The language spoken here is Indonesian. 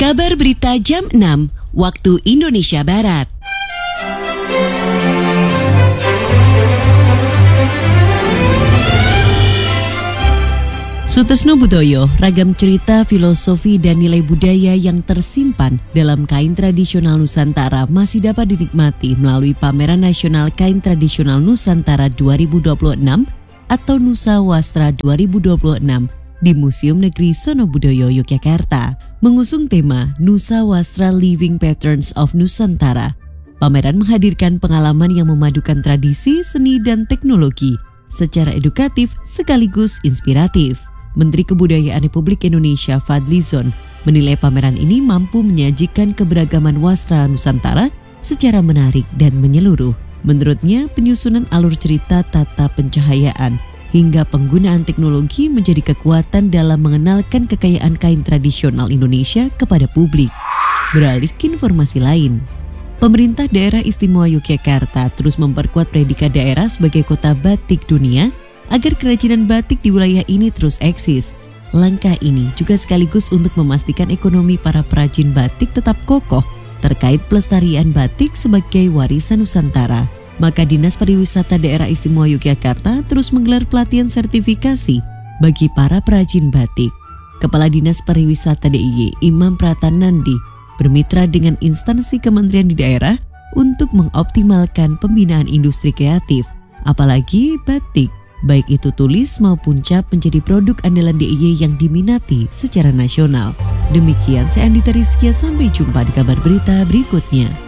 Kabar Berita Jam 6, waktu Indonesia Barat. Sutresno Budoyo, ragam cerita, filosofi, dan nilai budaya yang tersimpan dalam kain tradisional Nusantara masih dapat dinikmati melalui Pameran Nasional Kain Tradisional Nusantara 2026 atau Nusa Wastra 2026 di Museum Negeri Sonobudoyo, Yogyakarta. Mengusung tema Nusa Wastra Living Patterns of Nusantara, pameran menghadirkan pengalaman yang memadukan tradisi, seni, dan teknologi secara edukatif sekaligus inspiratif. Menteri Kebudayaan Republik Indonesia Fadlizon menilai pameran ini mampu menyajikan keberagaman wastra Nusantara secara menarik dan menyeluruh. Menurutnya, penyusunan alur cerita, tata pencahayaan, hingga penggunaan teknologi menjadi kekuatan dalam mengenalkan kekayaan kain tradisional Indonesia kepada publik. Beralih ke informasi lain, pemerintah daerah istimewa Yogyakarta terus memperkuat predikat daerah sebagai kota batik dunia agar kerajinan batik di wilayah ini terus eksis. Langkah ini juga sekaligus untuk memastikan ekonomi para perajin batik tetap kokoh terkait pelestarian batik sebagai warisan Nusantara. Maka Dinas Pariwisata Daerah Istimewa Yogyakarta terus menggelar pelatihan sertifikasi bagi para perajin batik. Kepala Dinas Pariwisata DIY, Imam Pratanandi, bermitra dengan instansi kementerian di daerah untuk mengoptimalkan pembinaan industri kreatif, apalagi batik, baik itu tulis maupun cap menjadi produk andalan DIY yang diminati secara nasional. Demikian saya Andita Rizkia, sampai jumpa di kabar berita berikutnya.